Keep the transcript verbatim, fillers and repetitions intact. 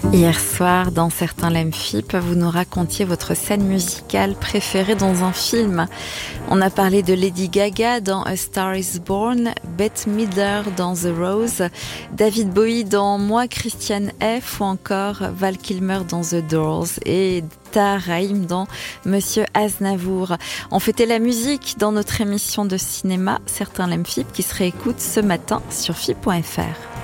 Hier soir, dans Certains l'aiment Phip, vous nous racontiez votre scène musicale préférée dans un film. On a parlé de Lady Gaga dans A Star is Born, Bette Midler dans The Rose, David Bowie dans Moi, Christiane F. ou encore Val Kilmer dans The Doors et Tahar Rahim dans Monsieur Aznavour. On fêtait la musique dans notre émission de cinéma Certains l'aiment Phip qui se réécoute ce matin sur phip point f r.